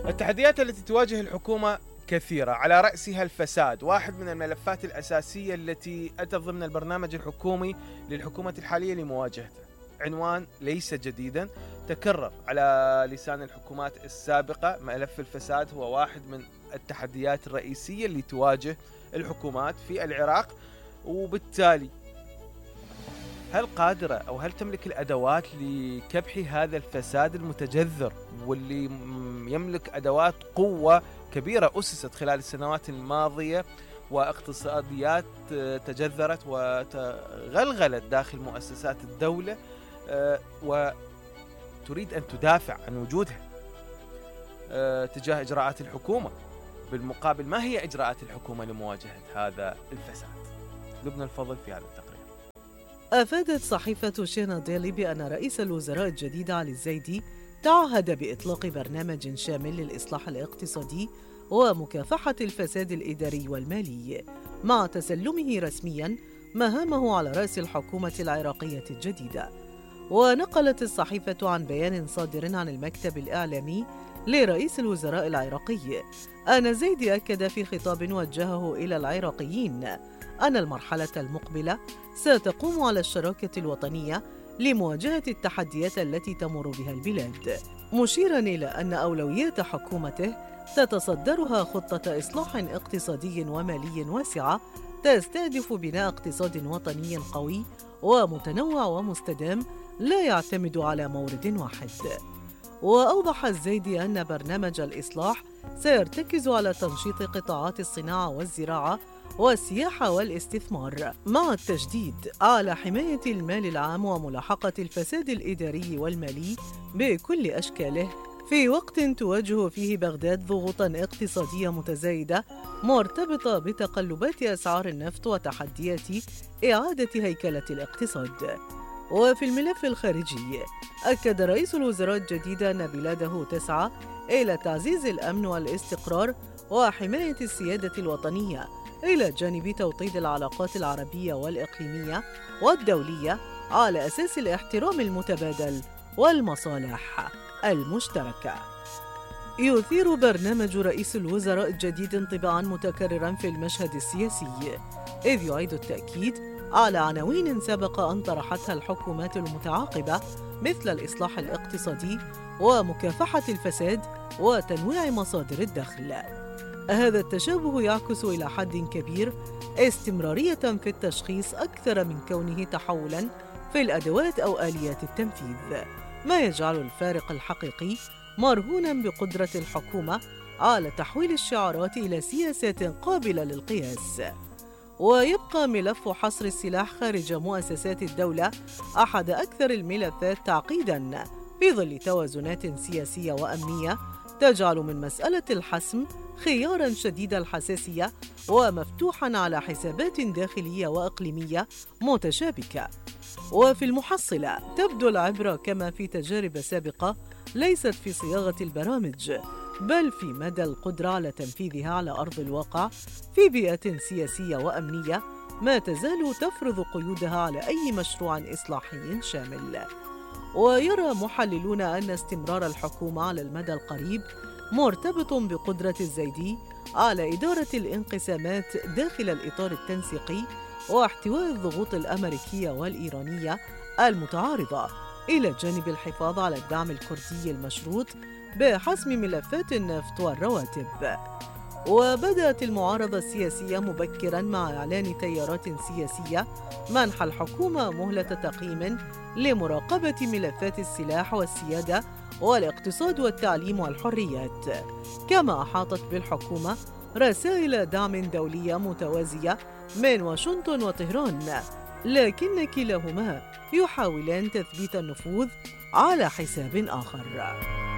التحديات التي تواجه الحكومة كثيرة، على رأسها الفساد، واحد من الملفات الأساسية التي أتت ضمن البرنامج الحكومي للحكومة الحالية لمواجهته. عنوان ليس جديدا، تكرر على لسان الحكومات السابقة. ملف الفساد هو واحد من التحديات الرئيسية اللي تواجه الحكومات في العراق، وبالتالي هل قادرة أو هل تملك الأدوات لكبح هذا الفساد المتجذر، واللي يملك أدوات قوة كبيرة أسست خلال السنوات الماضية، واقتصاديات تجذرت وتغلغلت داخل مؤسسات الدولة، وتريد أن تدافع عن وجودها تجاه إجراءات الحكومة؟ بالمقابل، ما هي إجراءات الحكومة لمواجهة هذا الفساد؟ لبنى الفضل في هذا التقرير. أفادت صحيفة شينا ديلي بأن رئيس الوزراء الجديد علي الزيدي تعهد بإطلاق برنامج شامل للإصلاح الاقتصادي ومكافحة الفساد الإداري والمالي، مع تسلمه رسمياً مهامه على رأس الحكومة العراقية الجديدة. ونقلت الصحيفة عن بيان صادر عن المكتب الإعلامي لرئيس الوزراء العراقي أن زيدي أكد في خطاب وجهه إلى العراقيين أن المرحلة المقبلة ستقوم على الشراكة الوطنية لمواجهة التحديات التي تمر بها البلاد، مشيراً إلى أن أولويات حكومته تتصدرها خطة إصلاح اقتصادي ومالي واسعة تستهدف بناء اقتصاد وطني قوي ومتنوع ومستدام لا يعتمد على مورد واحد. وأوضح الزيدي أن برنامج الإصلاح سيرتكز على تنشيط قطاعات الصناعة والزراعة والسياحة والاستثمار، مع التشديد على حماية المال العام وملاحقة الفساد الإداري والمالي بكل أشكاله، في وقت تواجه فيه بغداد ضغوطاً اقتصادية متزايدة مرتبطة بتقلبات أسعار النفط وتحديات إعادة هيكلة الاقتصاد. وفي الملف الخارجي، أكد رئيس الوزراء الجديد أن بلاده تسعى إلى تعزيز الأمن والاستقرار وحماية السيادة الوطنية، إلى جانب توطيد العلاقات العربية والإقليمية والدولية على أساس الاحترام المتبادل والمصالح المشتركة. يثير برنامج رئيس الوزراء الجديد انطباعاً متكرراً في المشهد السياسي، إذ يعيد التأكيد على عناوين سبق أن طرحتها الحكومات المتعاقبة، مثل الإصلاح الاقتصادي ومكافحة الفساد وتنويع مصادر الدخل. هذا التشابه يعكس إلى حد كبير استمرارية في التشخيص أكثر من كونه تحولاً في الأدوات أو آليات التنفيذ، ما يجعل الفارق الحقيقي مرهوناً بقدرة الحكومة على تحويل الشعارات إلى سياسات قابلة للقياس. ويبقى ملف حصر السلاح خارج مؤسسات الدولة أحد أكثر الملفات تعقيداً، في ظل توازنات سياسية وأمنية تجعل من مسألة الحسم خياراً شديد الحساسية ومفتوحاً على حسابات داخلية وإقليمية متشابكة. وفي المحصلة تبدو العبرة كما في تجارب سابقة ليست في صياغة البرامج، بل في مدى القدرة على تنفيذها على أرض الواقع في بيئة سياسية وأمنية ما تزال تفرض قيودها على أي مشروع إصلاحي شامل. ويرى محللون أن استمرار الحكومة على المدى القريب مرتبط بقدرة الزيدي على إدارة الانقسامات داخل الإطار التنسيقي واحتواء الضغوط الأمريكية والإيرانية المتعارضة، إلى جانب الحفاظ على الدعم الكردي المشروط بحسم ملفات النفط والرواتب. وبدأت المعارضة السياسية مبكراً مع إعلان تيارات سياسية منح الحكومة مهلة تقييم لمراقبة ملفات السلاح والسيادة والاقتصاد والتعليم والحريات، كما أحاطت بالحكومة رسائل دعم دولية متوازية من واشنطن وطهران، لكن كلاهما يحاولان تثبيت النفوذ على حساب آخر.